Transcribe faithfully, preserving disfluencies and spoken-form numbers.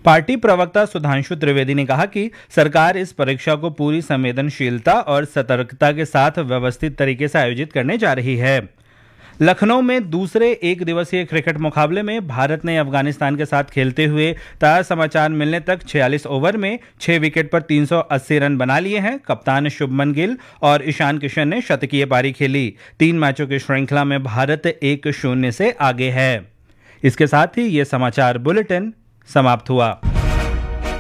Party प्रवक्ता सुधांशु त्रिवेदी ने कहा कि सरकार इस परीक्षा को पूरी संवेदनशीलता और सतर्कता के साथ व्यवस्थित तरीके से आयोजित करने जा रही है। लखनऊ में दूसरे एक दिवसीय क्रिकेट मुकाबले में भारत ने अफगानिस्तान के साथ खेलते हुए ताज़ा समाचार मिलने तक छियालीस ओवर में छह विकेट पर तीन सौ अस्सी रन बना लिए हैं। कप्तान शुभमन गिल और ईशान किशन ने शतकीय पारी खेली। तीन मैचों की श्रृंखला में भारत एक शून्य से आगे है। इसके साथ ही ये समाचार बुलेटिन समाप्त हुआ।